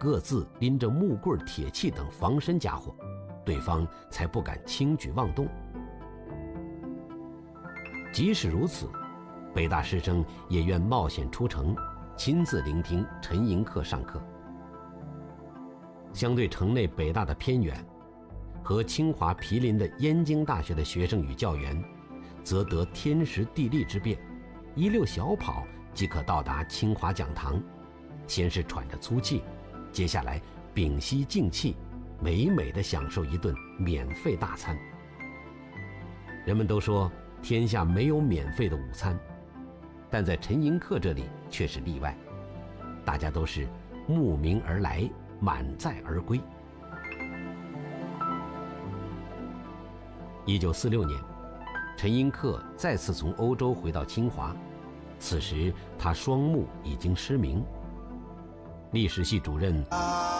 各自拎着木棍、铁器等防身家伙，对方才不敢轻举妄动。即使如此，北大师生也愿冒险出城，亲自聆听陈寅恪上课。相对城内北大的偏远，和清华毗邻的燕京大学的学生与教员，则得天时地利之便，一溜小跑即可到达清华讲堂，先是喘着粗气，接下来屏息静气，美美地享受一顿免费大餐。人们都说天下没有免费的午餐，但在陈寅恪这里却是例外，大家都是慕名而来，满载而归。1946年，陈寅恪再次从欧洲回到清华，此时他双目已经失明。历史系主任